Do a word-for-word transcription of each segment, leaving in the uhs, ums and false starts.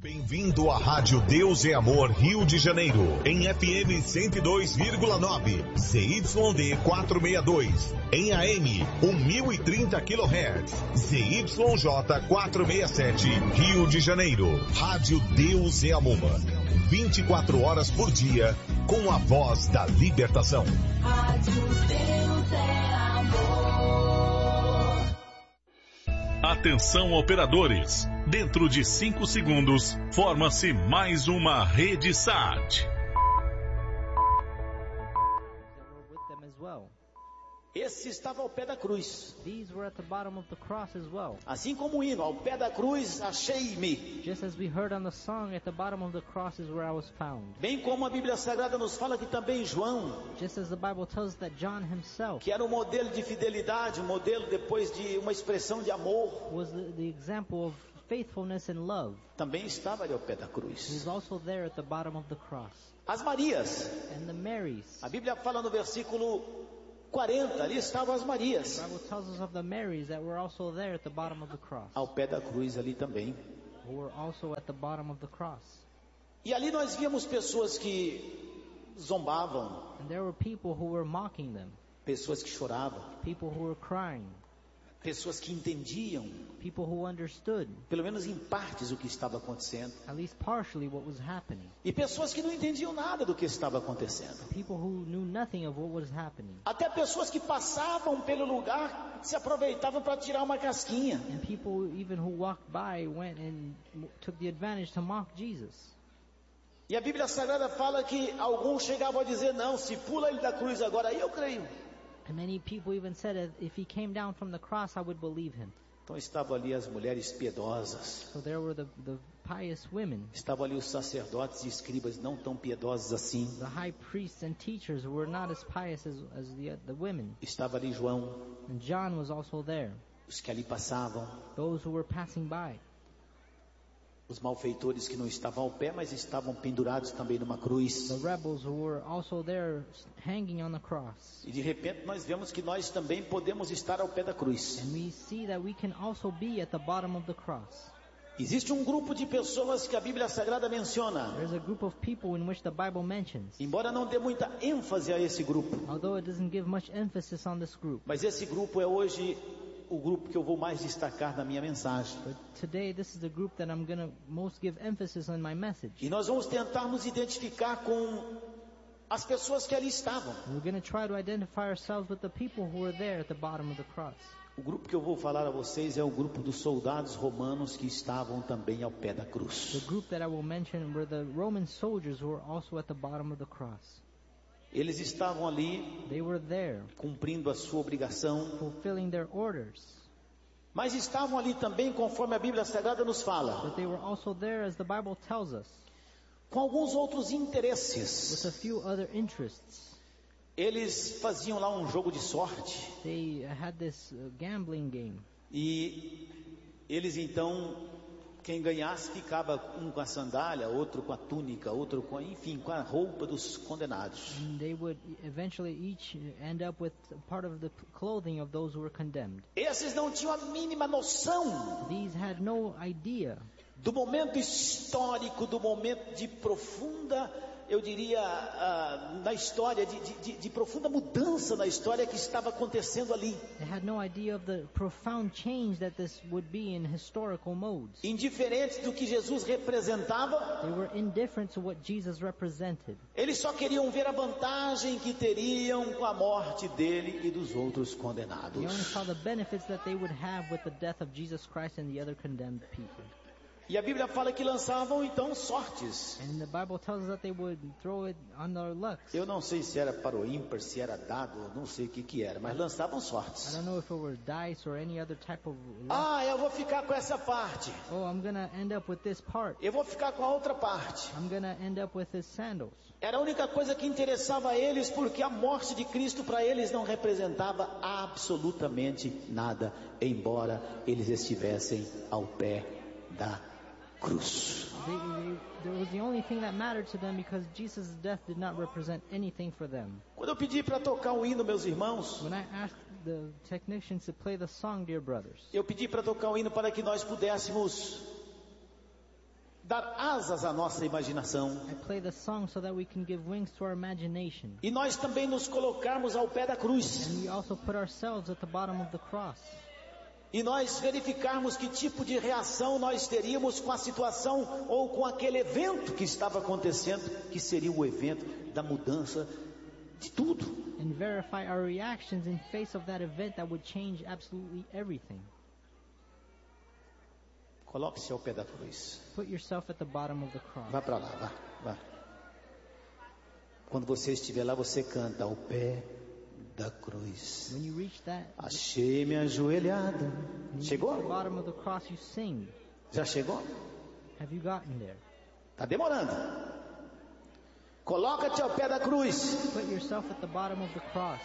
Bem-vindo à Rádio Deus é Amor Rio de Janeiro, em F M cento e dois vírgula nove, Z Y D quatrocentos e sessenta e dois, em A M mil e trinta quilohertz, Z Y J quatrocentos e sessenta e sete, Rio de Janeiro. Rádio Deus é Amor, vinte e quatro horas por dia, com a voz da libertação. Rádio Deus é Amor. Atenção, operadores. Dentro de cinco segundos, forma-se mais uma rede S A T. Esse estava ao pé da cruz. These were at the bottom of the cross as well. Assim como o hino, ao pé da cruz achei-me. Just as we heard on the song, at the bottom of the cross is where I was found. Bem como a Bíblia Sagrada nos fala que também João, Just as the Bible tells us that John himself que era um modelo de fidelidade, um modelo depois de uma expressão de amor, was the, the example of faithfulness and love. também estava ali ao pé da He cruz. was also there at the bottom of the cross. As Marias, And the Marys. a Bíblia fala no versículo quarenta, ali estavam as Marias. The Bible tells us of the Marys that were also there at the bottom of the cross. Ao pé da cruz ali também. Who were also at the bottom of the cross. E ali nós víamos pessoas que zombavam, And there were people who were mocking them. pessoas que choravam, People who were crying. pessoas que entendiam, People who understood, pelo menos em partes, o que estava acontecendo. at least partially, what was happening. E pessoas que não entendiam nada do que estava acontecendo. People who knew nothing of what was happening. Até pessoas que passavam pelo lugar se aproveitavam para tirar uma casquinha. And people even who walked by went and took the advantage to mock Jesus. E a Bíblia Sagrada fala que alguns chegavam a dizer, não, se pula ele da cruz agora, aí eu creio. And many people even said that if he came down from the cross, I would believe him. Então estavam ali as mulheres piedosas. So there were the, the pious women, Estavam ali os sacerdotes e escribas não tão piedosos assim. the high priests and teachers who were not as pious as, as the, the women. Estava ali João, And John was also there. os que ali passavam, Those who were passing by. os malfeitores que não estavam ao pé, mas estavam pendurados também numa cruz. The rebels who were also there hanging on the cross. E de repente nós vemos que nós também podemos estar ao pé da cruz. And we see that we can also be at the bottom of the cross. Existe um grupo de pessoas que a Bíblia Sagrada menciona. There's a group of people in which the Bible mentions. Embora não dê muita ênfase a esse grupo. Although it doesn't give much emphasis on this group. Mas esse grupo é hoje o grupo que eu vou mais destacar na minha mensagem. But today this is the group that I'm going to most give emphasis on my message. E nós vamos tentar nos identificar com as pessoas que ali estavam. We're going to try to identify ourselves with the people who were there at the bottom of the cross. O grupo que eu vou falar a vocês é o grupo dos soldados romanos que estavam também ao pé da cruz. The group that I will mention were the Roman soldiers who were also at the bottom of the cross. Eles estavam ali They were there, cumprindo a sua obrigação, fulfilling their orders. mas estavam ali também, conforme a Bíblia Sagrada nos fala, But they were also there, as the Bible tells us, com alguns outros with interesses. a few other interests. Eles faziam lá um jogo de sorte They had this uh, gambling game. e eles então, quem ganhasse ficava um com a sandália, outro com a túnica, outro com, enfim, com a roupa dos condenados. And they would eventually each end up with part of the clothing of those who were condemned. Esses não tinham a mínima noção These had no idea do momento histórico, do momento de profunda, eu diria, uh, na história, de, de, de profunda mudança na história que estava acontecendo ali. They had no idea of the profound change that this would be in historical modes. Indiferentes do que Jesus representava, They were indifferent to what Jesus represented. eles só queriam ver a vantagem que teriam com a morte dele e dos outros condenados. They only saw the benefits that they would have with the death of Jesus Christ and the other condemned people. E a Bíblia fala que lançavam então sortes. And the Bible tells us that they would throw it on their lucks. Eu não sei se era para o ímpar, se era dado, não sei o que que era, mas lançavam I sortes. don't know if it were dice or any other type of luck. Ah, eu vou ficar com essa parte. Oh, I'm gonna end up with this part. Eu vou ficar com a outra parte. I'm gonna end up with his sandals. Era a única coisa que interessava a eles, porque a morte de Cristo para eles não representava absolutamente nada, embora eles estivessem ao pé da cruz. They, they, there was the only thing that mattered to them because Jesus' death did not represent anything for them. Quando eu pedi para tocar o hino, meus irmãos, When I asked the technicians to play the song, dear brothers, eu pedi para tocar o hino para que nós pudéssemos dar asas à nossa imaginação. I play the song so that we can give wings to our imagination. E nós também nos colocarmos ao pé da cruz. And we also put ourselves at the bottom of the cross. E nós verificarmos que tipo de reação nós teríamos com a situação ou com aquele evento que estava acontecendo, que seria o evento da mudança de tudo. And verify our reactions in face of that event that would change absolutely everything. Coloque-se ao pé da cruz. Put yourself at the bottom of the cross. Vá para lá, vá, vá. Quando você estiver lá, você canta ao pé da cruz. When you reach that, Achei-me ajoelhada. when you reach Chegou? the bottom of the cross, you sing. Já chegou? Have you gotten there? Tá demorando. Coloca-te ao pé da cruz. Put yourself at the bottom of the cross.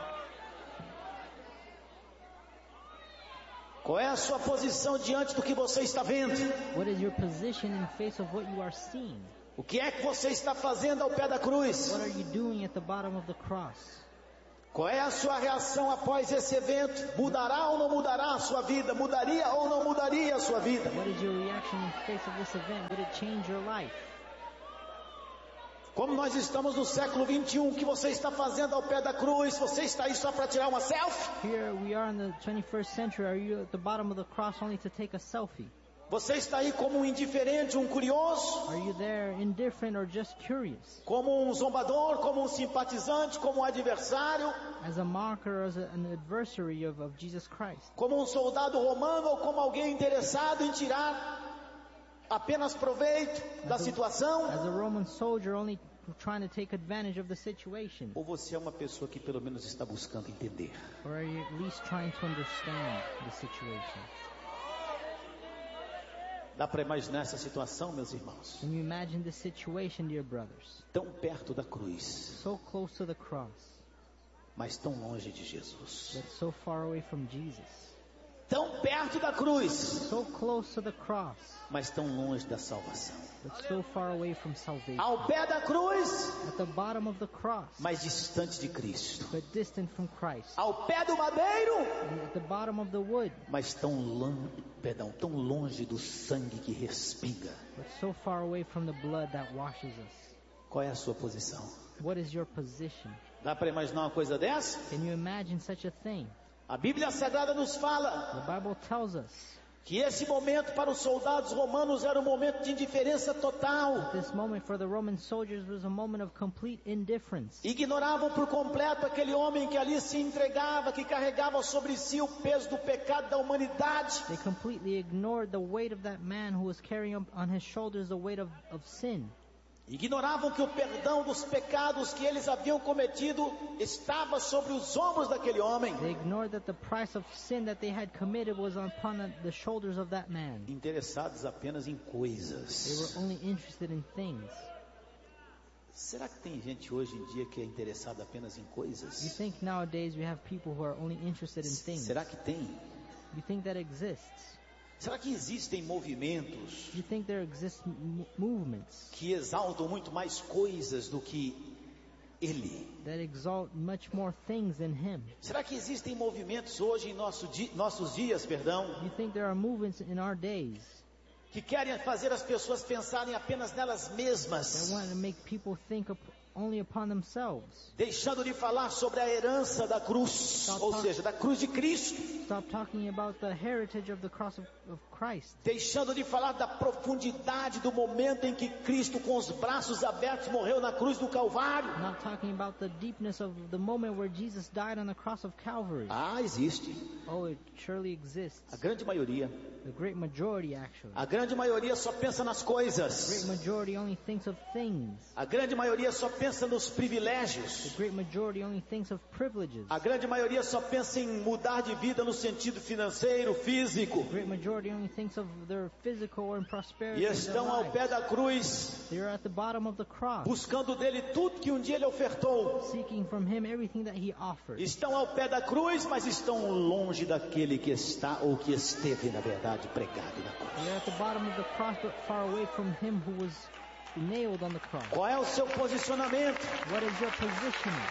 Qual é a sua posição diante do que você está vendo? What is your position in face of what you are seeing? O que é que você está fazendo ao pé da cruz? What are you doing at the bottom of the cross? Qual é a sua reação após esse evento? Mudará ou não mudará a sua vida? Mudaria ou não mudaria a sua vida? What is your reaction in face of this event? Would it change your life? Como nós estamos no século vinte e um, o que você está fazendo ao pé da cruz? Você está aí só para tirar uma selfie? Here we are in the twenty-first century. Are you at the bottom of the cross only to take a selfie? Você está aí como um indiferente, um curioso? Are you there indifferent or just curious? Como um zombador, como um simpatizante, como um adversário? As a mocker or as a, an adversary of, of Jesus Christ? Como um soldado romano ou como alguém interessado em tirar apenas proveito da situação? As a Roman soldier only trying to take advantage of the situation? Ou você é uma pessoa que pelo menos está buscando entender? Or are you at least trying to understand the situation? Dá para imaginar essa situação, meus irmãos? Can you imagine the situation, dear brothers? Tão perto da cruz, So close to the cross, mas tão longe de Jesus. but so far away from Jesus. Tão perto da cruz, So close to the cross, mas tão longe da salvação. but so far away from salvation. Ao pé da cruz, At the bottom of the cross, mas distante de Cristo. but distant from Christ. Ao pé do madeiro, And at the bottom of the wood, mas tão, lan- perdão, tão longe do sangue que respinga. but so far away from the blood that washes us. Qual é a sua posição? What is your position? Dá para imaginar uma coisa dessa? Can you imagine such a thing? A Bíblia Sagrada nos fala The Bible tells us que esse momento para os soldados romanos era um momento de indiferença total. this moment for the Roman soldiers was a moment of complete indifference. Ignoravam por completo aquele homem que ali se entregava, que carregava sobre si o peso do pecado da humanidade. They completely ignored the weight of that man who was carrying up on his shoulders the weight of, of sin. Ignoravam que o perdão dos pecados que eles haviam cometido estava sobre os ombros daquele homem. They ignored that the price of sin that they had committed was upon the, the shoulders of that man. Interessados apenas em They coisas. were only interested in things. Será que tem gente hoje em dia que é interessada apenas em You coisas? think nowadays we have people who are only interested in things? Será que tem? You think that exists? Será que existem movimentos You think there exist m- movements que exaltam muito mais coisas do que Ele? that exalt much more things than Him? Será que existem movimentos hoje em nosso di- nossos dias, perdão, You think there are movements in our days que querem fazer as pessoas pensarem apenas nelas that mesmas, want to make people think up only upon themselves? deixando de falar sobre a herança da cruz, ou seja, da cruz de Cristo, Stop talking about the heritage of the cross of, of Christ. deixando de falar da profundidade do momento em que Cristo, com os braços abertos, morreu na cruz do Calvário. Not talking about the deepness of the moment where Jesus died on the cross of Calvary. Ah, existe. Oh, it surely A exists. grande maioria, The great majority, actually. a grande maioria só pensa nas The coisas. great majority only thinks of things. A grande maioria só pensa nos The privilégios. great majority only thinks of privileges. A grande maioria só pensa em mudar de vida no sentido financeiro, físico. The great majority only thinks of their physical or in prosperity. E in their estão ao lives. pé da cruz, They are at the bottom of the cross, buscando dele tudo que um dia ele ofertou. seeking from Him everything that He offered. Estão ao pé da cruz, mas estão longe daquele que está ou que esteve, na verdade, pregado na cruz. They are at the bottom of the cross, but far away from Him who was nailed on the cross. Qual é o seu posicionamento? What is your positioning?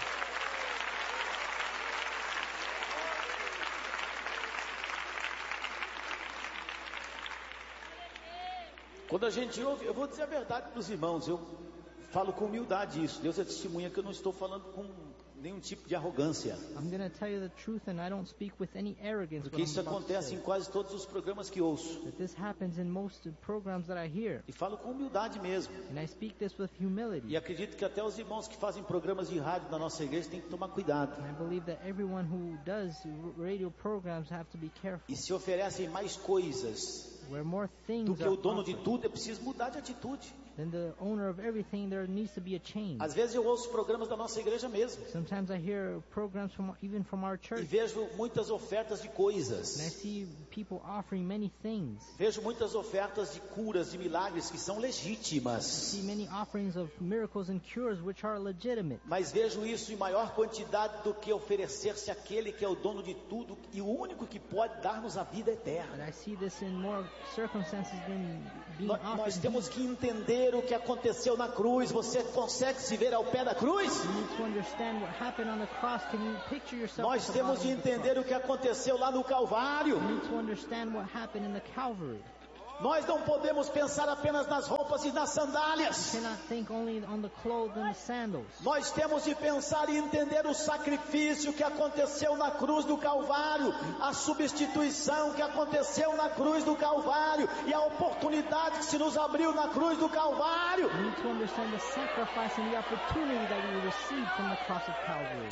Quando a gente ouve, eu vou dizer a verdade para os irmãos, eu falo com humildade isso. Deus é testemunha que eu não estou falando com nenhum tipo de arrogância. I'm going to tell you the truth, and I don't speak with any arrogance. Porque What isso I'm about to acontece say. em quase todos os programas que ouço. That this happens in most programs that I hear, E falo com humildade mesmo. and I speak this with humility. E acredito que até os irmãos que fazem programas de rádio na nossa igreja têm que tomar cuidado. And I believe that everyone who does radio programs have to be careful. E se oferecem mais coisas Where more do things que are o dono de offered tudo, é preciso mudar de atitude. than the owner of everything, there needs to be a change. Às vezes eu ouço programas da nossa igreja mesmo. Sometimes I hear programs from even from our E church, vejo muitas ofertas de and I coisas. see people offering many things. Vejo muitas ofertas de curas, de milagres que são I legítimas. see many offerings of miracles and cures which are legitimate. Mas vejo isso em maior quantidade do que oferecer-se àquele que é o dono de tudo e o único que pode dar-nos a vida But eterna. I see this in more circumstances than being Nós, nós offered. temos que entender o que aconteceu na cruz. Você consegue se ver ao pé da cruz? You need to understand what happened on the cross. Can you picture yourself Nós at the temos bottom de of the entender cross? o que aconteceu lá no Calvário. You need to understand what happened in the Calvary. Nós não podemos pensar apenas nas roupas e nas You sandálias. cannot think only on the clothes and the sandals. Nós temos de pensar e entender o sacrifício que aconteceu na cruz do Calvário, a substituição que aconteceu na cruz do Calvário e a oportunidade que se nos abriu na cruz do Calvário. You need to understand the sacrifice and the opportunity that we received from the cross of Calvary.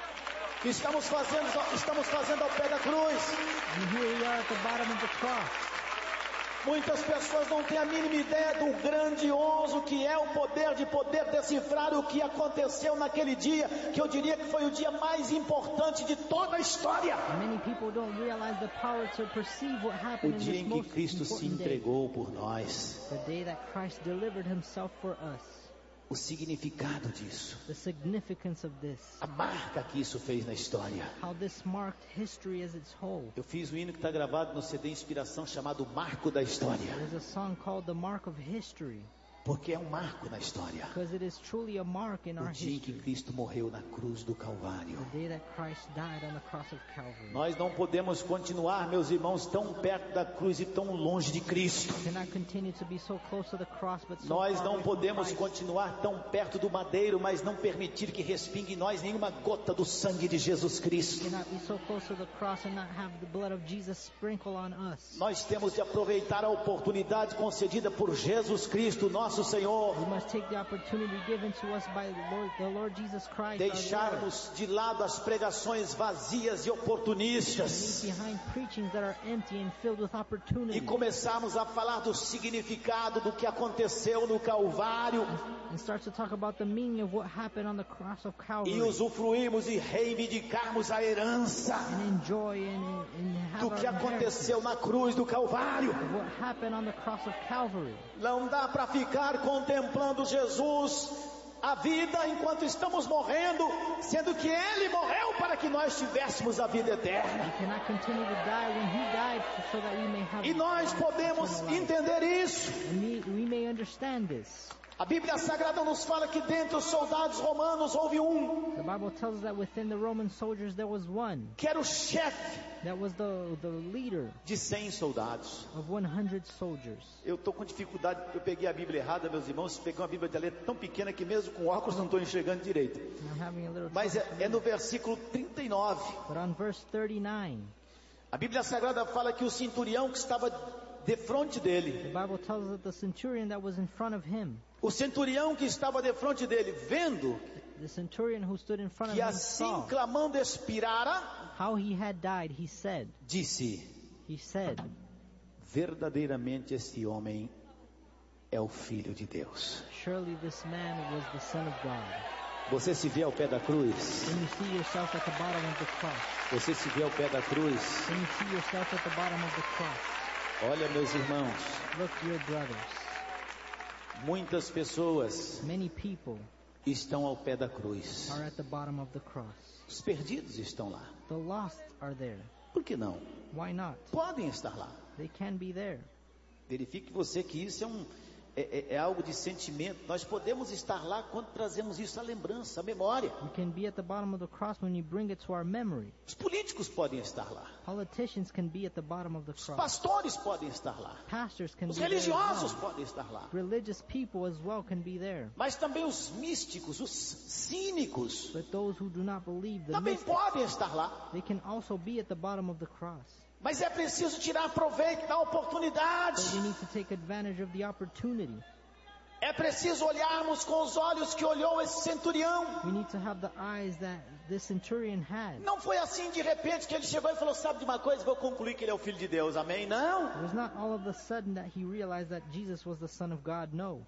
Que estamos fazendo, estamos fazendo ao pé da cruz. And here we are at the bottom of the cross. Muitas pessoas não têm a mínima ideia do grandioso que é o poder de poder decifrar o que aconteceu naquele dia, que eu diria que foi o dia mais importante de toda a história. Many people don't realize the power to perceive what O happened in dia this em que most Cristo se important day. entregou por nós. The day that Christ delivered himself for us. O significado disso, The significance of this. a marca que isso fez na história. How this marked history as its whole. Eu fiz um hino que está gravado no C D Inspiração chamado Marco da História, There's a song called The Mark of History, porque é um marco na história. because it is truly a mark in O our dia em que history. Cristo morreu na cruz do Calvário. The day that Christ died on the cross of Calvary. Nós não podemos continuar, meus irmãos, tão perto da cruz e tão longe de Cristo. We cannot continue to be so close to the cross, but so Nós far não away from podemos Christ. continuar tão perto do madeiro, mas não permitir que respingue em nós nenhuma gota do sangue de Jesus We Cristo. cannot be so close to the cross and not have the blood of Jesus sprinkle on us. Nós temos de aproveitar a oportunidade concedida por Jesus Cristo, nosso Senhor. We must take the opportunity given to us by the Lord, the Lord Jesus Christ, our Lord. Deixarmos de lado as pregações vazias e Leave oportunistas behind preachings that are empty and filled with e opportunity, começarmos a falar do significado do que aconteceu no Calvário and start to talk about the meaning of what happened on the cross of e Calvary, usufruirmos e reivindicarmos a herança and enjoy and, and have do our que aconteceu na cruz do Calvário. of what happened on the cross of Calvary. Não dá para ficar contemplando Jesus a vida enquanto estamos morrendo, sendo que Ele morreu para que nós tivéssemos a vida eterna. We cannot continue to die when He died so that we may have E nós podemos eternal life. entender isso. And we, we may understand this. A Bíblia Sagrada nos fala que dentre os soldados romanos houve um The Bible tells us that within the Roman soldiers there was one que era o chefe that was the, the leader de cem soldados. of one hundred soldiers. Eu estou com dificuldade porque eu peguei a Bíblia errada, meus irmãos. Peguei uma Bíblia de letra tão pequena que mesmo com óculos não estou enxergando direito. And I'm having a little Mas trouble é, é no versículo trinta e nove. But on verse thirty-nine, A Bíblia Sagrada fala que o centurião que estava de frente the dele, Bible tells us that the centurion that was in front of him, o centurião que estava de frente dele, vendo the centurion who stood in front of que him assim saw clamando expirara, how he had died. He said, disse: he said, verdadeiramente este homem é o Filho de Deus. surely this man was the Son of God. Você se vê ao pé da cruz? When you see yourself at the bottom of the cross, Você se vê ao pé da cruz? when you see yourself at the bottom of the cross, Olha, meus irmãos, look, dear brothers, muitas pessoas many people estão ao pé da cruz. are at the bottom of the cross. Os perdidos estão lá. The lost are there. Por que não? Why not? Podem estar lá. They can be there. Verifique você que isso é um, é, é, é algo de sentimento. Nós podemos estar lá quando trazemos isso à lembrança, à memória. We can be at the bottom of the cross when you bring it to our memory. Os políticos podem estar lá. Politicians can be at the bottom of the Os cross. pastores podem estar lá. Pastors can Os be there as religiosos well. podem estar lá. Religious people as well can be there. Mas também os místicos, os cínicos, But those who do not believe, the também mystics, podem estar lá. they can also be at the bottom of the cross. Mas é preciso tirar proveito da oportunidade. But we need to take advantage of the opportunity. É preciso olharmos com os olhos que olhou esse centurião. We need to have the eyes that this centurion had. Não foi assim de repente que ele chegou e falou, sabe de uma coisa, vou concluir que ele é o Filho de Deus, amém? Não. It was not all of a sudden that he realized that Jesus was the Son of God. No.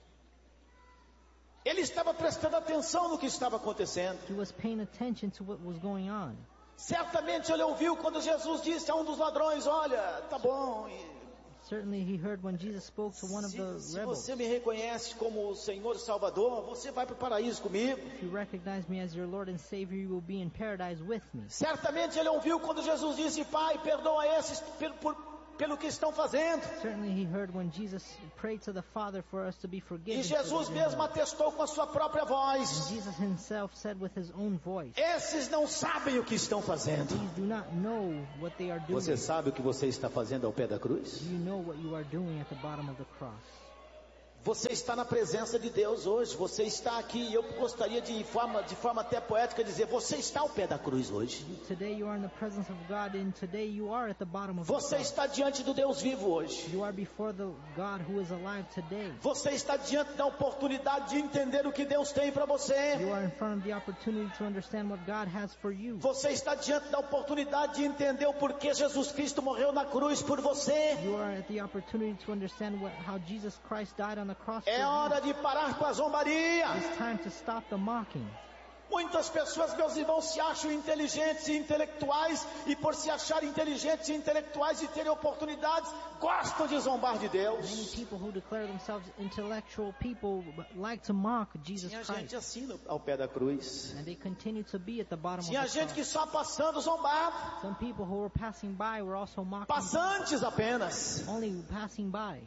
Ele estava prestando atenção no que estava acontecendo. He was paying attention to what was going on. Certamente ele ouviu quando Jesus disse a um dos ladrões, olha, tá bom, Certainly he heard when Jesus spoke to one of the se, se rebels. você me reconhece como o Senhor e Salvador, você vai para o paraíso comigo. If you recognize me as your Lord and Savior, you will be in paradise with me. Certamente ele ouviu quando Jesus disse, Pai, perdoa esses por, por, pelo que estão fazendo. Certainly he heard when Jesus prayed to the Father for us to be forgiven. E for what Jesus we mesmo have. atestou com a sua própria And voz. Jesus himself said with his own voice, Esses não sabem o que estão fazendo. these do not know what they are doing. Você sabe o que você está fazendo ao pé da cruz? Do you know what you are doing at the bottom of the cross? Você está na presença de Deus hoje. Você está aqui. E eu gostaria de forma, de forma até poética dizer, você está ao pé da cruz hoje. Today you are in the presence of God, and today you are at the bottom of the Você cross. está diante do Deus vivo hoje. You are before the God who is alive today. Você está diante da oportunidade de entender o que Deus tem para você. You are in front of the opportunity to understand what God has for you. Você está diante da oportunidade de entender o porquê Jesus Cristo morreu na cruz por você. You are at the opportunity to understand what, how Jesus Christ died on the cross for É you. hora de parar com a zombaria. It's time to stop the mocking. Muitas pessoas, meus irmãos, se acham inteligentes e intelectuais, e por se acharem inteligentes e intelectuais e terem oportunidades, gostam de zombar de Many Deus. people who declare themselves intellectual people like to mock Jesus Tinha gente Christ. assim no- ao pé da cruz. And they continue to be at the bottom Tinha of the gente que cross. só passando zombava. Some people who were passing by were also mocking. Passantes apenas. Only passing by.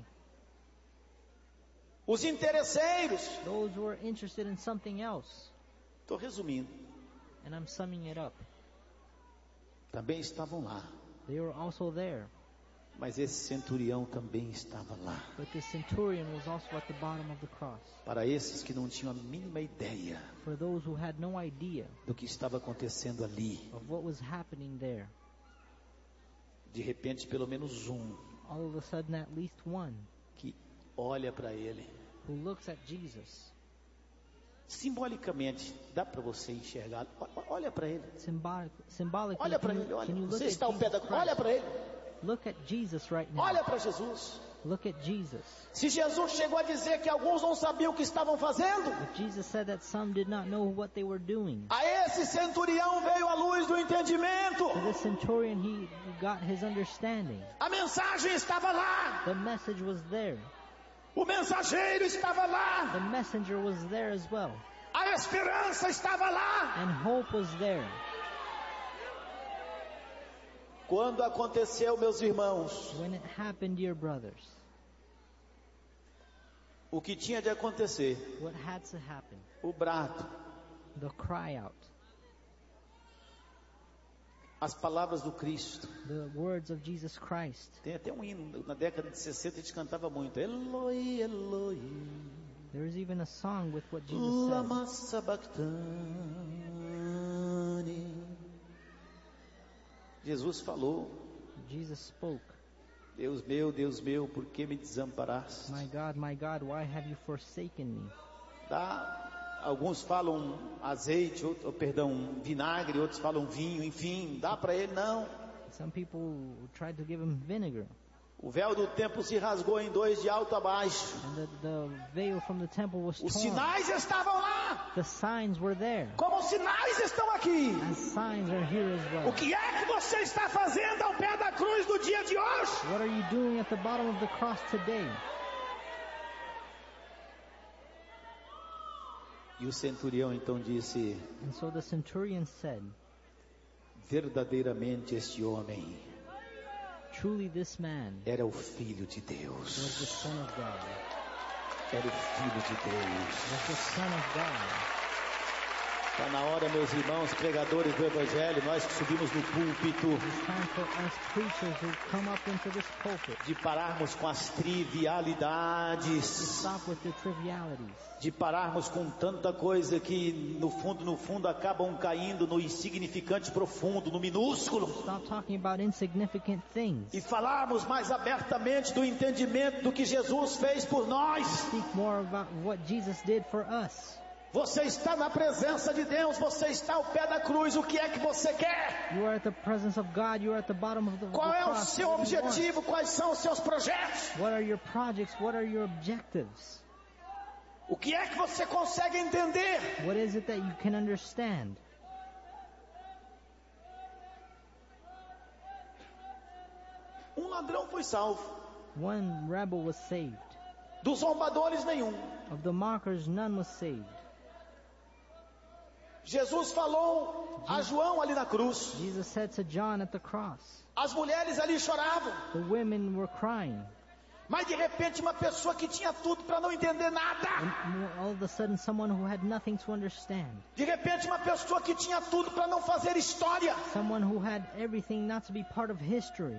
Os interesseiros. Those who were interested in something else. Estou resumindo. And I'm summing it up. Também estavam lá. They were also there. Mas esse centurião também estava lá. But the centurion was also at the bottom of the cross. Para esses que não tinham a mínima ideia For those who had no idea do que estava acontecendo ali. of what was happening there. De repente, pelo menos um All of a sudden, at least one que olha para ele. who looks at Jesus. Simbolicamente, dá para você enxergar. O- Olha para ele. Symbolic, symbolically, Olha para can ele. you, Olha. can you look Você at está ao pé da Jesus cruz. Olha Christ? para ele. Look at Jesus right now. Olha para Jesus. Look at Jesus. Se Jesus chegou a dizer que alguns não sabiam o que estavam fazendo, If Jesus said that some did not know what they were doing, a esse centurião veio a luz do entendimento. to this centurion he got his understanding. A mensagem estava lá. The message was there. O mensageiro estava lá. The messenger was there as well. A esperança estava lá. And hope was there. Quando aconteceu, meus irmãos, When it happened, dear brothers, o que tinha de acontecer, what had to happen? o brado, The cry out. as palavras do Cristo. The words of Jesus Christ. Tem até um hino, na década de sessenta a gente cantava muito. Eloi, Eloi, There is even a song with what Jesus said. lama sabachthani. Jesus falou, Jesus spoke, Deus meu, Deus meu, por que me desamparaste? My God, my God, why have you forsaken me? Dá, alguns falam azeite, outro, oh, perdão, vinagre, outros falam vinho, enfim, dá para ele? Não. Some people tried to give him vinegar. O véu do templo se rasgou em dois de alto a baixo. And the, the veil from the temple was Os torn. sinais estavam lá, The signs were there. como os sinais estão aqui. And signs are here as well. O que é que você está fazendo ao pé da cruz no dia de hoje? What are you doing at the bottom of the cross today? E o centurião então disse, And so the centurion said, verdadeiramente este homem Truly this man era o Filho de was the Deus. Son of God. era o Filho de Deus. was the Son of God. Está na hora, meus irmãos, pregadores do Evangelho, nós que subimos no púlpito, It's time for us preachers who come up into this pulpit de pararmos com as trivialidades, stop with the trivialities, de pararmos com tanta coisa que no fundo, no fundo acabam caindo no insignificante profundo, no minúsculo, stop talking about insignificant things, e falarmos mais abertamente do entendimento do que Jesus fez por nós. speak more about what Jesus did for us. Você está na presença de Deus, você está ao pé da cruz, o que é que você quer? You are at the presence of God, you are at the bottom of the, Qual the é o cross. seu What do you want? objetivo? Quais são os seus projetos? What are your projects? What are your objectives? O que é que você consegue entender? What is it that you can understand? Um ladrão foi salvo, One rebel was saved. dos zombadores nenhum. Of the mockers, none was saved. Jesus falou a João ali na cruz. Jesus said to John at the cross, As mulheres ali choravam. the women were crying. Mas de repente uma pessoa que tinha tudo para não entender nada. And all of a sudden someone who had nothing to understand. De repente uma pessoa que tinha tudo para não fazer história. Someone who had everything not to be part of history.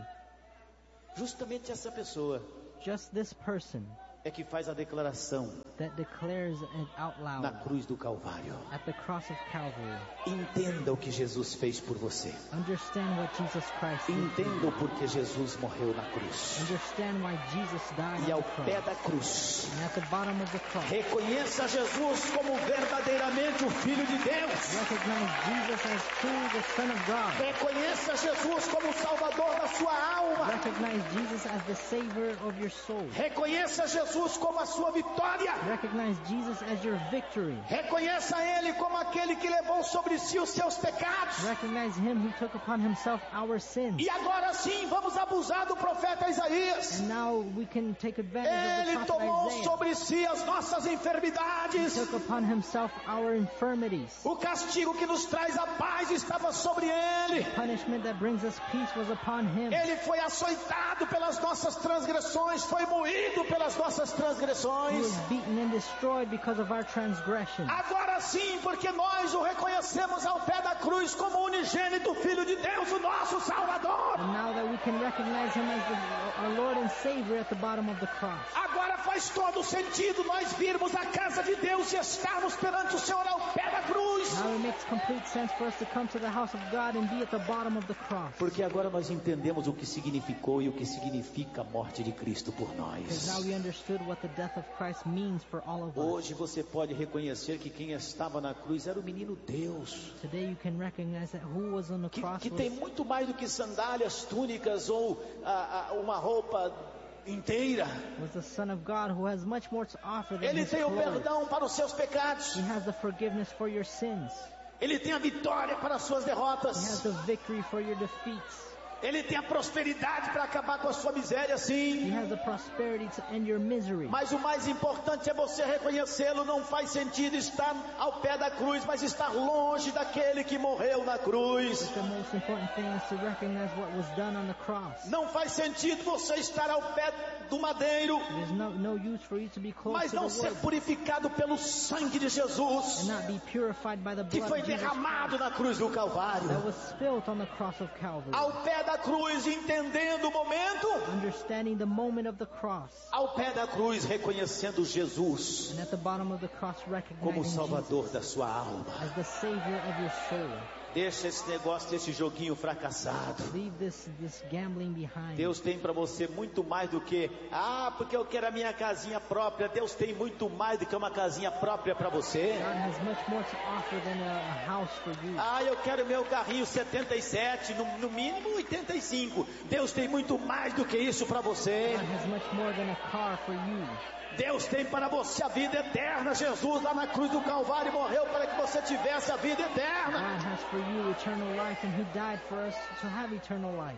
Justamente essa pessoa Just this person é que faz a declaração that declares it out na loud cruz do Calvário. at the cross of Calvary. Entenda o que Jesus fez por você. Understand what Jesus Christ did. Entenda o porquê Jesus morreu na cruz. Understand why Jesus died E on ao the pé cross. da cruz, And at the bottom of the cross, reconheça Jesus como verdadeiramente o Filho de Deus. recognize Jesus as truly the Son of God. Reconheça Jesus como o Salvador da sua alma. Recognize Jesus as the Savior of your soul. Reconheça Jesus como a sua vitória. Recognize Jesus as your victory. Reconheça Ele como aquele que levou sobre si os seus pecados. Recognize Him who took upon Himself our sins. E agora sim, vamos abusar do profeta Isaías. And now we can take advantage of Ele the tomou prophet Isaiah. sobre si as nossas He enfermidades. took upon Himself our infirmities. O castigo que nos traz a paz estava sobre Ele. Punishment that brings us peace was upon Him. Ele foi açoitado pelas nossas transgressões, foi moído pelas nossas He transgressões. was beaten and destroyed because of our transgression. Agora sim, porque nós o reconhecemos ao pé da cruz como o unigênito Filho de Deus, o nosso Salvador. And now that we can recognize Him as the, our Lord and Savior at the bottom of the cross. Agora faz todo sentido nós virmos a casa de Deus e estarmos perante o Senhor ao pé da cruz. Now it makes complete sense for us to come to the house of God and be at the bottom of the cross. Porque agora nós entendemos o que significou e o que significa a morte de Cristo por Because now nós. we understood what the death of Christ means for all of us. Hoje você pode reconhecer que quem estava na cruz era o menino Deus, Today you can recognize that who was on the que, cross que was, tem muito mais do que sandálias, túnicas ou ah, ah, uma roupa inteira. was the Son of God who has much more to offer than Ele His tem o clothes. perdão para os seus pecados. He has the forgiveness for your sins. Ele tem a vitória para as suas He has derrotas. the victory for your defeats. Ele tem a prosperidade para acabar com a sua miséria, He sim. has the prosperity to end your misery. Mas o mais importante é você reconhecê-lo. Não faz sentido estar ao pé da cruz, mas estar longe daquele que morreu na cruz. The most important thing is to recognize what was done on the cross. Não faz sentido você estar ao pé do madeiro, There's no, no use for you to be close mas to não the ser wood purificado pelo sangue de and Jesus, not be purified by the que blood foi of Jesus derramado na cruz do Calvário. that was spilled on the cross of Calvary. Ao pé da cruz, entendendo o momento. Understanding the moment of the cross, Ao pé da cruz, reconhecendo Jesus and at the bottom of the cross como o recognizing Salvador Jesus da sua alma. as the Savior of your soul. Deixa esse negócio, esse joguinho fracassado. Leave this, this gambling behind. Deus tem para você muito mais do que, ah, porque eu quero a minha casinha própria. Deus tem muito mais do que uma casinha própria para você. God has much more to offer than a, a house for you. Ah, eu quero meu carrinho setenta e sete, no, no mínimo oitenta e cinco. Deus tem muito mais do que isso para você. God has much more than a car for you. Deus tem para você a vida eterna. Jesus lá na cruz do Calvário morreu para que você tivesse a vida eterna. God has for you eternal life, and He died for us to have eternal life.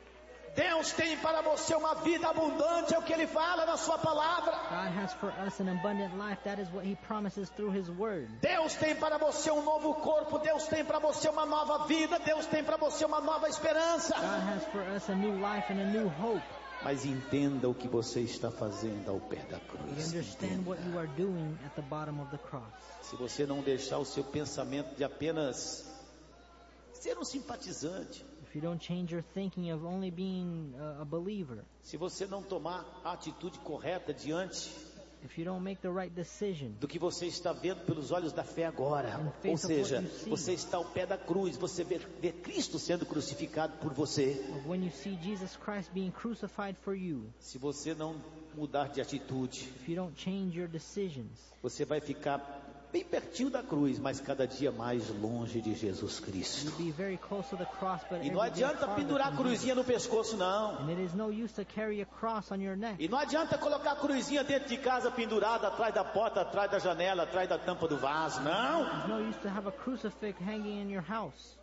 Deus tem para você uma vida abundante, é o que Ele fala na sua palavra. God has for us an abundant life. That is what He promises through His Word. Deus tem para você um novo corpo, Deus tem para você uma nova vida, Deus tem para você uma nova esperança. God has for us a new life and a new hope. Mas entenda o que você está fazendo ao pé da But cruz. understand what you are doing at the bottom of the cross. Se você não deixar o seu pensamento de apenas ser um simpatizante, If you don't change your thinking of only being a, a believer, se você não tomar a atitude correta diante if you don't make the right decision, do que você está vendo pelos olhos da fé agora, ou seja, você está ao pé da cruz, você vê, vê Cristo sendo crucificado por você. of when you see Jesus Christ being crucified for you, Se você não mudar de atitude, if you don't change your decisions, você vai ficar bem pertinho da cruz, mas cada dia mais longe de Jesus Cristo. you'll be very close to the cross, but E every não day adianta farther pendurar a from Jesus. cruzinha no pescoço, não. And it is no use to carry a cross on your neck. E não adianta colocar a cruzinha dentro de casa pendurada, atrás da porta, atrás da janela, atrás da tampa do vaso, não. There's no use to have a crucifix hanging in your house.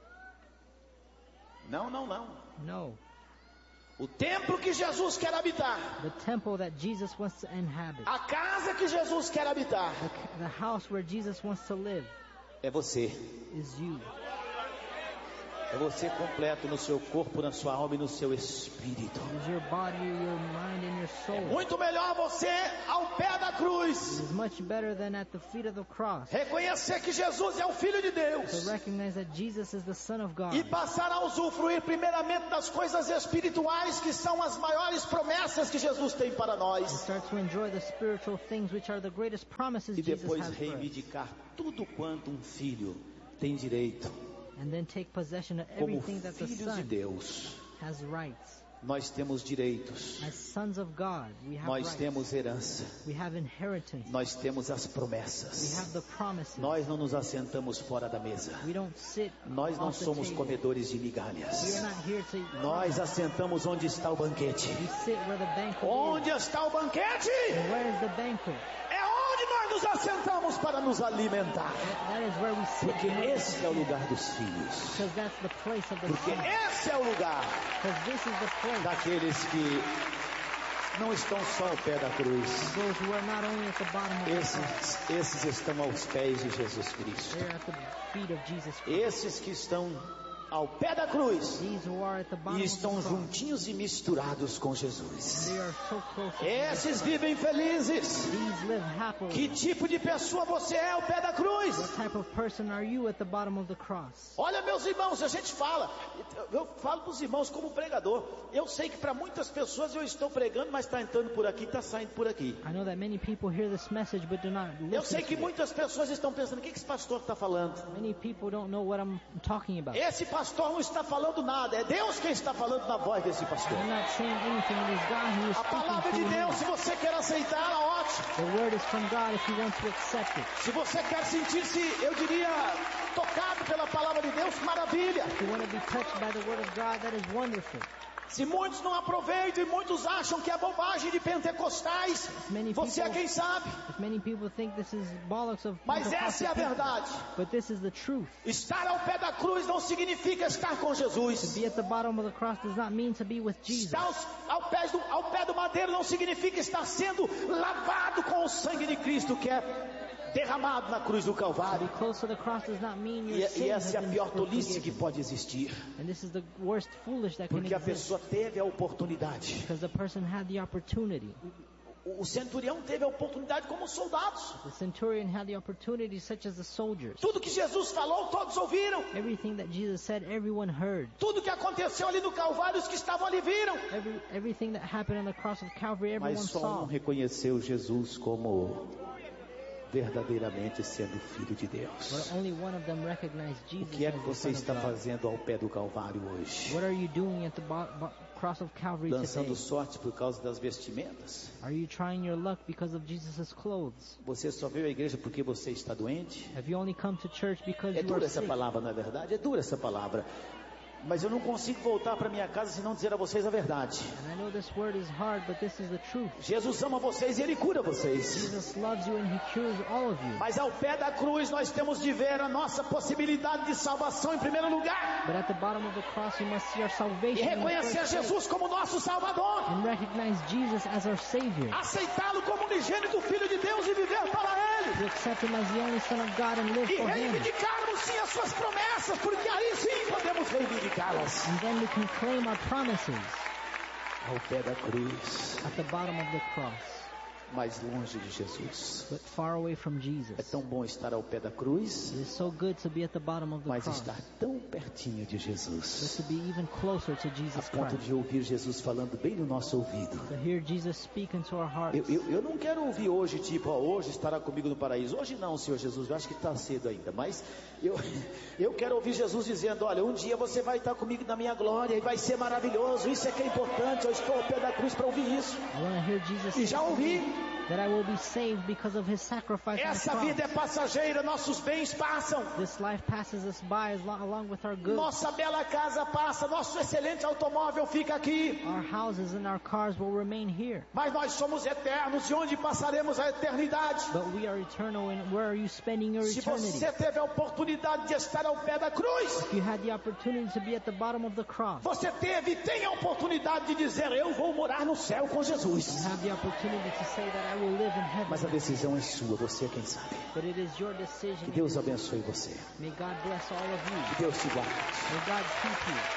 Não, não, não. No. O templo que Jesus quer habitar, The temple that Jesus wants to inhabit, a casa que Jesus quer habitar, the, the house where Jesus wants to live, é você. is you. É você completo no seu corpo, na sua alma e no seu espírito. It is your body, your mind, and your soul. Muito melhor você ao pé da cruz, It is much better than at the feet of the cross. reconhecer que Jesus é o Filho de To Deus recognize that Jesus is the Son of God. e passar a usufruir primeiramente das coisas espirituais, que são as maiores promessas que Jesus tem para And nós, start to enjoy the spiritual things which are the greatest promises e Jesus depois has for us. reivindicar tudo quanto um filho tem direito. And then take possession of Como everything that the filhos de Son Deus, has rights. nós temos direitos, As sons of God, we have nós rights. temos herança, We have inheritance. nós temos as We promessas. have the promises. Nós não nos assentamos fora da mesa. We don't sit Nós não off the somos table. comedores de We are migalhas. not here to eat. Nós assentamos onde está o banquete. We sit where the banquet Onde is. está o banquete? And where is the banquet? É onde nós nos assentamos para nos alimentar. That is where we sit. Porque esse é o lugar dos filhos. Because that's the place of the Porque son. esse é o lugar Because this is the place. daqueles que não estão só ao pé da cruz. Those who are not only at the bottom of the cross, Esses, esses estão aos pés de Jesus Cristo. they're at the feet of Jesus Christ. Esses que estão ao pé da cruz These who are at the bottom e of the estão cross, juntinhos e misturados com Jesus. they are so close to Esses Jesus Christ. vivem felizes. These live happily. Que tipo de pessoa você é ao pé da cruz? What type of person are you at the bottom of the cross? Olha, meus irmãos, a gente fala, eu falo para os irmãos como pregador. Eu sei que para muitas pessoas eu estou pregando, mas está entrando por aqui, está saindo por aqui. I know that many people hear this message but do not Eu sei listen que to it. muitas pessoas estão pensando, o que que esse pastor está falando? Many people don't know what I'm talking about. Esse pastor não está falando nada, é Deus quem está falando na voz desse pastor. I'm not saying anything. It is God who is A palavra de speaking Deus, through se você quer aceitá-la, ótimo. me. The word is from God if you want to accept it. Se você quer sentir-se, eu diria, tocado pela palavra de Deus, maravilha. If you want to be touched by the word of God, that is wonderful. Se muitos não aproveitam e muitos acham que é bobagem de pentecostais, Many você é people- quem sabe. If many people think this is bollocks of Mas essa é a Pentecostal people, verdade. but this is the truth. Estar ao pé da cruz não significa estar com To Jesus. be at the bottom of the cross does not mean to be with Jesus. Estar aos- ao pé do, ao pé do madeiro não significa estar sendo lavado com o sangue de Cristo que é derramado na cruz do To be Calvário. close to the cross does not mean E, your e sin has essa é a been pior tolice que forgiven. pode existir. And this is the worst foolish that can Porque a exist. pessoa teve a oportunidade. Because the person had the opportunity. O, o centurião teve a oportunidade como soldados. The centurion had the opportunity such as the soldiers. Tudo que Jesus falou, todos ouviram. Everything that Jesus said, everyone heard. Tudo que aconteceu ali no Calvário, os que estavam ali viram. Every, everything that happened on the cross of Calvary, everyone Mas só saw. um reconheceu Jesus como verdadeiramente sendo Filho de Deus. But only one of them recognized O Jesus que é as que the você Son of está God. fazendo ao pé do Calvário hoje? What are you doing at the bo- bo- cross of Calvary Lançando today? sorte por causa das vestimentas? Are you trying your luck because of Jesus' clothes? Você só veio à igreja porque você está doente? Have you only come to church because É you dura are essa sick? palavra, não é verdade? É dura essa palavra. Mas eu não consigo voltar para minha casa se não dizer a vocês a verdade. And I know this word is hard, but this is the truth. Jesus ama vocês e Ele cura vocês. Jesus loves you and He cures all of you. Mas ao pé da cruz nós temos de ver a nossa possibilidade de salvação em primeiro lugar. But at the bottom of the cross, we must see our E salvation in the reconhecer first place, Jesus como nosso Salvador. and recognize Jesus as our Savior. Aceitá-lo como unigênito Filho de Deus e viver para To Ele. accept Him as the only Son of God and live E for Him. reivindicarmos sim as suas promessas, porque aí sim podemos reivindicá-las. And then we can claim our promises. ao pé da cruz, at the bottom of the cross, mais longe de Jesus. but far away from Jesus. É tão bom estar ao pé da cruz, It is so good to be at the bottom of the mas cross, estar tão pertinho de but Jesus, to be even closer to a Jesus ponto Christ, de ouvir Jesus falando bem no nosso ouvido. to hear Jesus speak into our hearts. Eu, eu, eu não quero ouvir hoje, tipo, ó, hoje estará comigo no paraíso. Hoje não, Senhor Jesus, eu acho que está cedo ainda. Mas eu, eu quero ouvir Jesus dizendo, olha, um dia você vai estar comigo na minha glória e vai ser maravilhoso. Isso é que é importante, eu estou ao pé da cruz para ouvir isso. I want to hear Jesus E say já to ouvi. me that I will be saved because of His sacrifice on the Essa cross. vida é passageira, nossos bens passam. This life passes us by as lo- along with our goods. Nossa bela casa passa, nosso excelente automóvel fica aqui. Our houses and our cars will remain here. Mas nós somos eternos, e onde passaremos a eternidade? But we are eternal, and where are you spending your Se eternity? você teve a oportunidade de estar ao pé da cruz, If you had the opportunity to be at the bottom of the cross, você teve e tem a oportunidade de dizer, eu vou morar no céu com Jesus. you have the opportunity to say that I will live in heaven. Mas a decisão é sua, você é quem sabe. But it is your decision. Que Deus abençoe você. May God bless all of you. Que Deus te guarde. May God keep you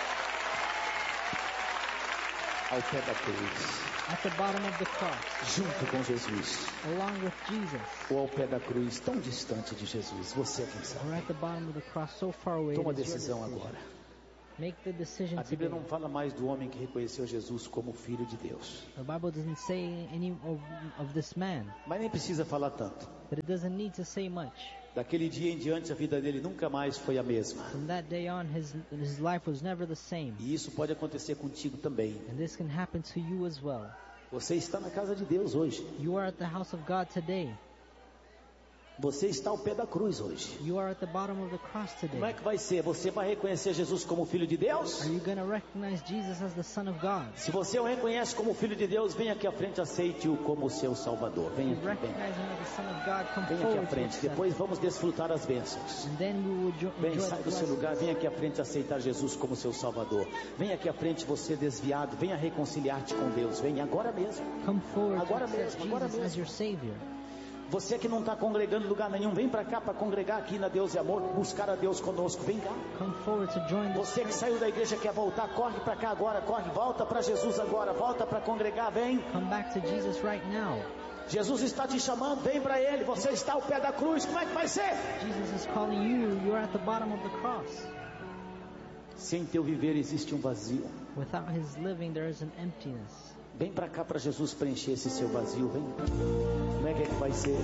Ao pé da cruz, at the bottom of the cross, junto com Jesus. along with Jesus, Ou ao pé da cruz, tão distante de Jesus. Você é quem or sabe. at the bottom of the cross, so far away. Toma a It is your decisão decision. agora. Make the decision A Bíblia today. não fala mais do homem que reconheceu Jesus como Filho de Deus. The Bible doesn't say any of, of this man, Mas nem precisa falar tanto. but it doesn't need to say much. Daquele dia em diante, a vida dele nunca mais foi a mesma. From that day on, his his life was never the same. E isso pode acontecer contigo também. And this can happen to you as well. Você está na casa de Deus hoje. You are at the house of God today. Você está ao pé da cruz hoje. You are at the bottom of the cross Como é today. que vai ser? Você vai reconhecer Jesus como Filho de Deus? Are you going to recognize Jesus as the Son of God? Se você o reconhece como Filho de Deus, vem aqui à frente, aceite-o como seu Salvador. Vem If you aqui, vem. recognize Him as the Son of God, come Vem aqui à forward to frente. accept. Depois vamos desfrutar as bênçãos. And then we will jo- Vem, enjoy sai the do seu blessings. lugar, vem aqui à frente aceitar Jesus como seu Salvador. Vem aqui à frente você desviado, venha reconciliar-te com Deus. Vem agora mesmo. Come forward Agora to accept mesmo, agora Jesus as mesmo. your Savior. Você que não está congregando em lugar nenhum, vem para cá para congregar aqui na Deus e Amor, buscar a Deus conosco. Vem cá. Come forward to join this Você que saiu da igreja quer voltar, corre para cá agora, corre, volta para Jesus agora, volta para congregar, vem. Come back to Jesus right now. Jesus está te chamando, vem para Ele. Você está ao pé da cruz, como é que vai ser? Jesus is calling you. You're at the bottom of the cross. Sem teu viver existe um vazio. Without His living, there is an emptiness. Vem para cá para Jesus preencher esse seu vazio, vem. Como é que, é que vai ser?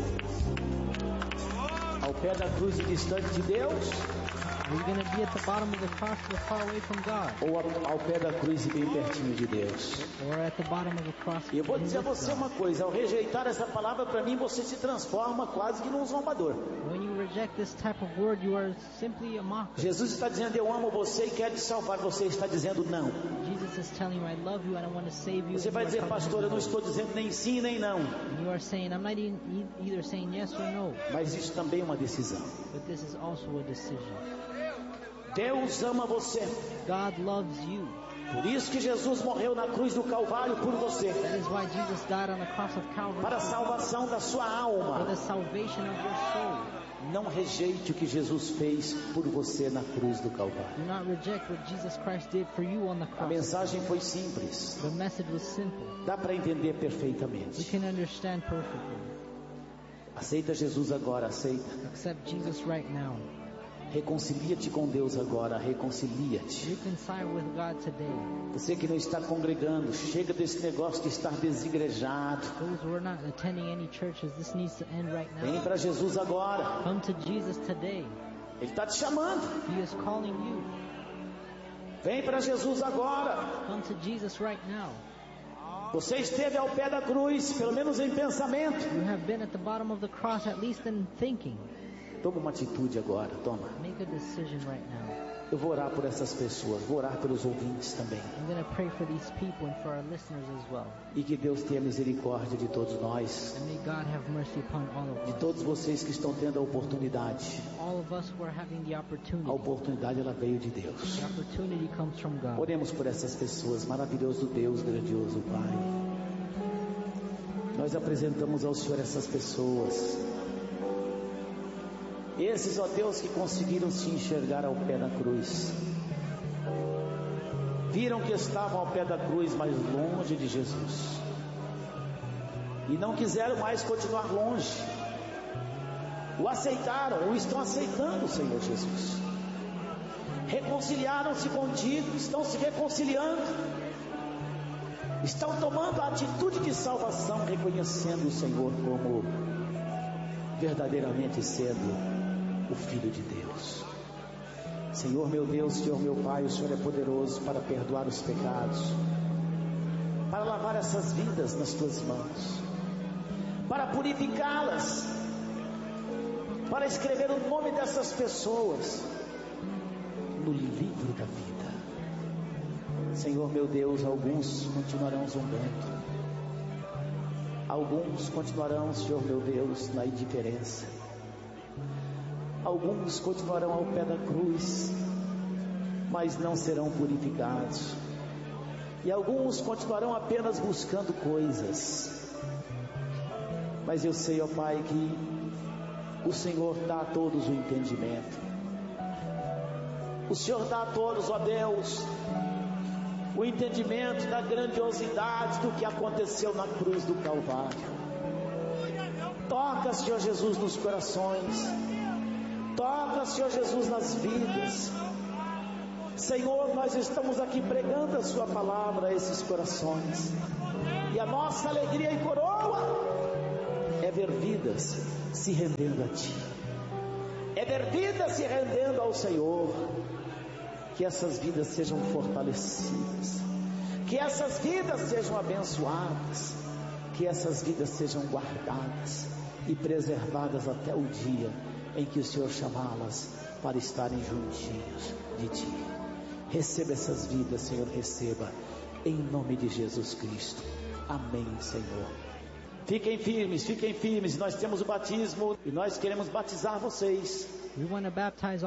Ao pé da cruz e distante de Deus? Are you going to be at the bottom of the cross or far away from God? Ou ao, ao pé da cruz e bem pertinho de Deus? Or at the bottom of the cross E eu vou and dizer a with você God? uma coisa, ao rejeitar essa palavra, para mim você se transforma quase que num zombador. When you reject this type of word, you are simply a mocker. Jesus está dizendo, eu amo você e quero te salvar. Você está dizendo não. Jesus is telling you, I love you and I want to save you. Você vai You are dizer, telling pastor, eu him não no. estou dizendo nem sim nem não. And you are saying, I'm not e- e- either saying yes or no, Mas isso também é uma decisão. but this is also a decision. Deus ama você. God loves you. Por isso que Jesus morreu na cruz do Calvário por você. That is why Jesus died on the cross of Calvary Para a salvação da sua for alma. the salvation of your soul. Não rejeite o que Jesus fez por você na cruz do Calvário. Do not reject what Jesus Christ did for you on the A cross. mensagem foi simples. The message was simple. Dá para entender We perfeitamente. can understand perfectly. Aceita Jesus agora, aceita. Accept Jesus right now. Reconcilia-te com Deus agora, reconcilia-te. Reconcile with God today. Você que não está congregando, chega desse negócio de estar desigrejado. Those who are not attending any churches, this needs to end right Vem now. para Jesus agora. Come to Jesus today. Ele está te chamando. He is calling you. Vem para Jesus agora. Come to Jesus right now. Você esteve ao pé da cruz, pelo menos em pensamento. You have been at the bottom of the cross, at least in thinking. Toma uma atitude agora, toma. Make a decision right now. Eu vou orar por essas pessoas, vou orar pelos ouvintes também. I'm going to pray for these people and for our listeners as well. E que Deus tenha misericórdia de todos nós, And may God have mercy upon all of de us. todos vocês que estão tendo a oportunidade. All of us who are having the A opportunity. oportunidade ela veio de Deus. The opportunity comes from God. Oremos por essas pessoas, maravilhoso Deus, grandioso Pai. Nós apresentamos ao Senhor essas pessoas. Esses, ó Deus, que conseguiram se enxergar ao pé da cruz. viram que estavam ao pé da cruz, mas longe de Jesus, e não quiseram mais continuar longe. O aceitaram, o estão aceitando, Senhor Jesus. Reconciliaram-se contigo, estão se reconciliando, estão tomando a atitude de salvação, reconhecendo o Senhor como verdadeiramente sendo o Filho de Deus. Senhor meu Deus, Senhor meu Pai, o Senhor é poderoso para perdoar os pecados, para lavar essas vidas nas tuas mãos, para purificá-las, para escrever o nome dessas pessoas no livro da vida. Senhor meu Deus, alguns continuarão zombando, alguns continuarão, Senhor meu Deus, na indiferença, alguns continuarão ao pé da cruz, mas não serão purificados, e alguns continuarão apenas buscando coisas. Mas eu sei, ó Pai, que o Senhor dá a todos o entendimento, o Senhor dá a todos, ó Deus, o entendimento da grandiosidade do que aconteceu na cruz do Calvário. Toca, Senhor Jesus, nos corações, toca, Senhor Jesus, nas vidas. Senhor, nós estamos aqui pregando a sua palavra a esses corações, e a nossa alegria e coroa é ver vidas se rendendo a Ti, é ver vidas se rendendo ao Senhor. Que essas vidas sejam fortalecidas, que essas vidas sejam abençoadas, que essas vidas sejam guardadas e preservadas até o dia em que o Senhor chamá-las para estarem juntinhos de Ti. Receba essas vidas, Senhor, receba, em nome de Jesus Cristo. Amém, Senhor. Fiquem firmes, fiquem firmes. Nós temos o batismo e nós queremos batizar vocês. We want to baptize